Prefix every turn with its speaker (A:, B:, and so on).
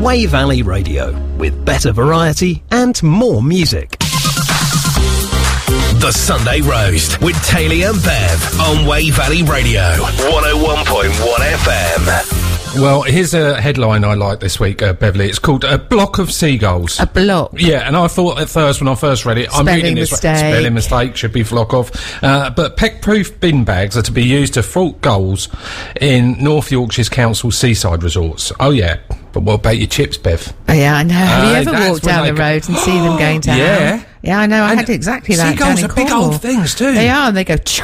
A: Wey Valley Radio, with better variety and more music.
B: The Sunday Roast with Taylor and Bev on Wey Valley Radio, 101.1 FM.
C: Well, here's a headline I like this week, Beverly. It's called A Block of Seagulls.
D: A block?
C: Yeah, and I thought at first, when I first read it, I'm reading this right. Spelling mistake, should be flock of. But peck-proof bin bags are to be used to float gulls in North Yorkshire's council seaside resorts. Oh, yeah. But what about your chips, Bev?
D: Oh, yeah, I know. Have you ever walked down the road and see them going down?
C: Yeah.
D: Yeah, I know. I had exactly that.
C: Seagulls are big old things, too.
D: They are, and they go...